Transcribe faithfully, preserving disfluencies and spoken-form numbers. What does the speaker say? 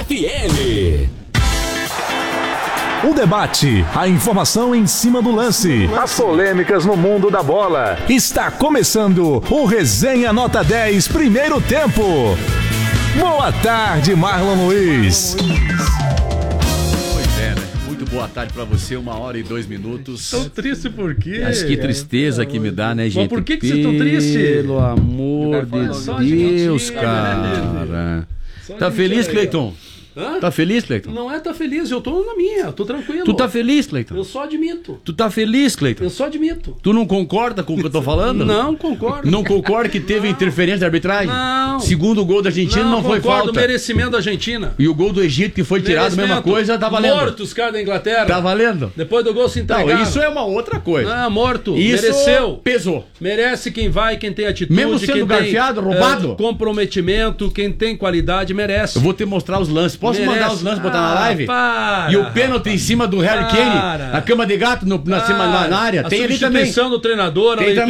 F M. O debate, a informação em cima do lance, as polêmicas no mundo da bola. Está começando o Resenha Nota dez, primeiro tempo. Boa tarde, Marlon Luiz. Pois é, né? Muito boa tarde pra você, uma hora e dois minutos. Tão triste por quê? Mas que tristeza que me dá, né, gente? Mas por que que vocês estão tristes? Pelo amor de Só Deus, de cara. Só Tá de feliz, mentira aí, Cleiton? Hã? Tá feliz, Cleiton? Não é tá feliz, eu tô na minha, eu tô tranquilo. Tu tá feliz, Cleiton? Eu só admito. Tu tá feliz, Cleiton? Eu só admito. Tu não concorda com o que eu tô falando? Não concordo. Não concorda que teve Não. interferência da arbitragem? Não. Segundo o gol da Argentina não, foi concordo, falta. merecimento da Argentina. E o gol do Egito que foi tirado, mesma Merecimento. coisa, tá valendo. Morto os caras da Inglaterra. Tá valendo? Depois do gol se entregaram. Não, isso é uma outra coisa. Não, morto. Isso Mereceu. pesou. Merece quem vai, quem tem atitude, Mesmo sendo quem garfiado, tem roubado? eh, comprometimento, quem tem qualidade, merece. Eu vou te mostrar os lances. Posso Merece. mandar os lances botar na Ah, live? para. E o pênalti em cima do Harry Para. Kane, a cama de gato no, na, cima, na, na área. A Tem ali também. substituição do treinador, Tem a